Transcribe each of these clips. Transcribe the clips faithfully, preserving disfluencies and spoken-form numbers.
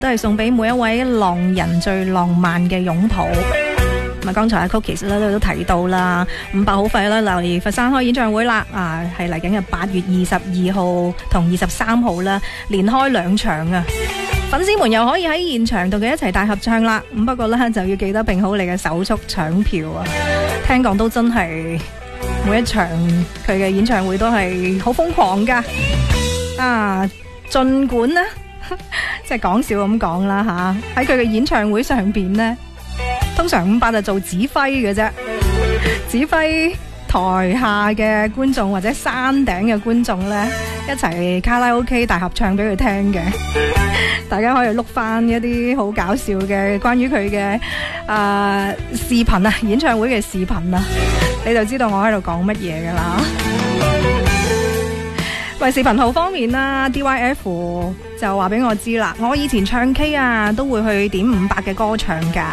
都係送俾每一位浪人最浪漫嘅擁抱。咁啊，剛才阿曲其實咧都提到啦，五百好快啦，嚟佛山開演唱會啦，啊係嚟緊嘅八月二十二號同二十三號啦，連開兩場啊！粉絲們又可以喺現場同佢一齊大合唱啦。咁不過咧就要記得併好你嘅手速搶票啊！聽講都真係每一場佢嘅演唱會都係好瘋狂噶啊！盡管呢。即係講笑咁講啦吓，喺佢嘅演唱會上邊呢，通常五百就做指揮嘅啫，指揮台下嘅觀眾或者山頂嘅觀眾呢，一齊卡拉 OK 大合唱俾佢聽嘅。大家可以碌翻一啲好搞笑嘅關於佢嘅誒視頻啊，演唱會嘅視頻啊，你就知道我喺度講乜嘢噶啦。喂，視頻號方面啦 ，D Y F 就話俾我知啦，我以前唱 K 啊，都會去點五百嘅歌唱噶。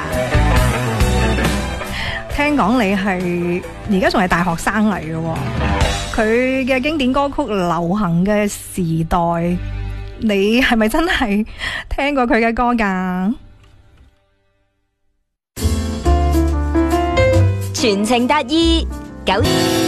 聽講你係而家仲係大學生嚟嘅，佢嘅經典歌曲流行嘅時代，你係咪真係聽過佢嘅歌噶？ 全程達意九。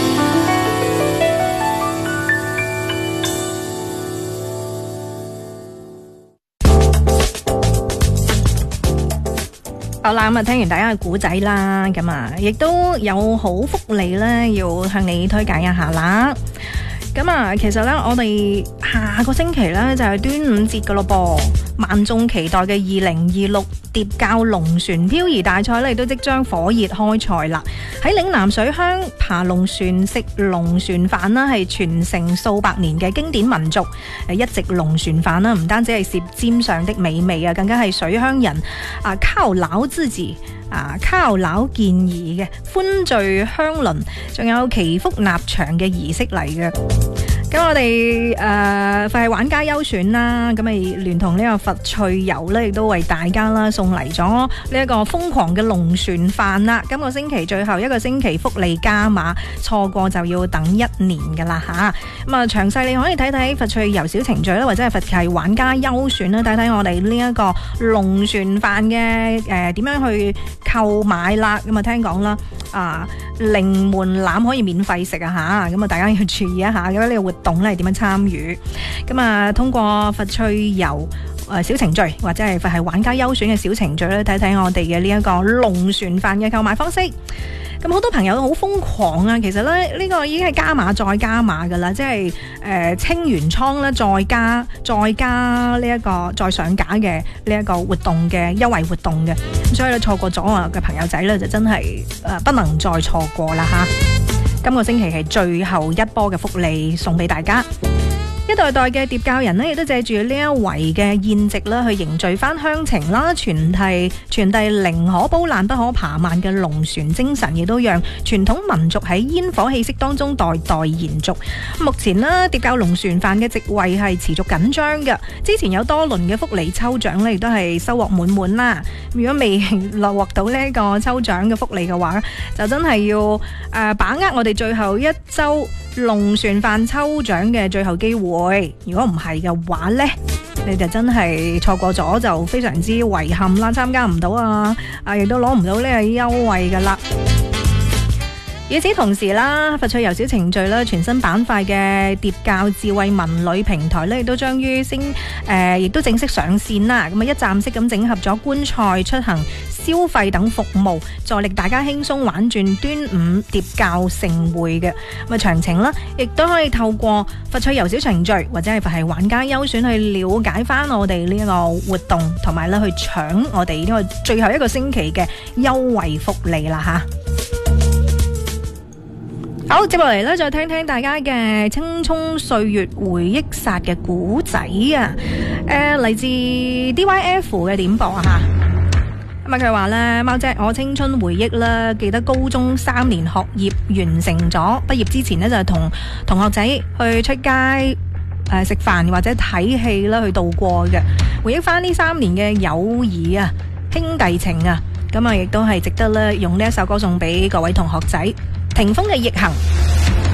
好啦，咁啊，聽完大家嘅故仔啦，咁啊，亦都有好福利咧，要向你推介一下啦。咁啊，其實咧，我哋下個星期咧就係端午節噶咯噃，萬眾期待嘅二零二六疊滘龍船漂移大賽咧，亦都即將火熱開賽啦。喺嶺南水鄉爬龍船食龍船飯啦，係傳承數百年嘅經典民族誒一席龍船飯啦，唔單止係舌尖上的美味啊，更加係水鄉人啊犒勞之字。啊，犒勞建議嘅歡聚鄉鄰，仲有祈福納場嘅儀式嚟嘅。咁我哋誒佛系玩家優選啦，咁咪聯同呢個佛趣遊咧，亦都為大家啦送嚟咗呢一個瘋狂嘅龍船飯啦。今個星期最後一個星期福利加碼，錯過就要等一年噶啦吓。咁啊，詳細你可以睇睇佛趣遊小程序啦，或者係佛系玩家優選啦，睇睇我哋呢一個龍船飯嘅誒點樣去購買啦。咁啊，聽講啦啊零門檻可以免費食啊吓，咁啊大家要注意一下，咁呢個活動咧係點樣參與？咁啊，通過佛趣遊誒小程序或者係佛系玩家優選嘅小程序咧，睇睇我哋嘅呢一個龍船飯嘅購買方式。咁好多朋友都好瘋狂啊！其實咧呢個已經係加碼再加碼噶啦，即係誒清完倉咧再加再加呢一個再上架嘅呢一個活動嘅優惠活動嘅，所以咧錯過咗啊嘅朋友仔咧就真係誒不能再錯過啦吓！今個星期係最後一波嘅福利送俾大家。一代代嘅疊滘人呢，亦都借住呢一圍嘅宴席啦，去凝聚翻鄉情啦，傳遞傳遞寧可煲爛不可扒慢嘅龍船精神，亦都讓傳統民族喺煙火氣息當中代代延續。目前呢，疊滘龍船飯嘅席位係持續緊張嘅，之前有多輪嘅福利抽獎呢，亦都係收穫滿滿啦。如果未落獲到呢個抽獎嘅福利嘅話，就真係要誒、呃、把握我哋最後一周龍船飯抽獎嘅最後機會。如果唔係嘅話呢，你就真係錯過咗，就非常之遺憾啦，參加唔到啊，啊亦都攞唔到呢個優惠噶啦。與此同時啦，佛趣遊小程序啦，全新板塊嘅疊滘智慧文旅平台咧，亦都將於星誒，亦都正式上線啦。咁啊，一站式咁整合咗觀賽、出行、消費等服務，助力大家輕鬆玩轉端午疊滘盛會嘅。咁啊，詳情啦，亦都可以透過佛趣遊小程序或者係佛系玩家優選去了解翻我哋呢一個活動，同埋咧去搶我哋呢個最後一個星期嘅優惠福利啦吓。好，接落嚟咧，再聽聽大家嘅青蔥歲月回憶殺嘅古仔啊！誒、呃，嚟自 D Y F 嘅點播啊吓。咁啊，佢話咧，貓姐，我青春回憶啦，記得高中三年學業完成咗，畢業之前呢，就同同學仔去出街誒食飯或者睇戲啦，去度過嘅。回憶翻呢三年嘅友誼啊，兄弟情啊，咁啊，亦都係值得咧用呢一首歌送俾各位同學仔。霆鋒嘅逆行。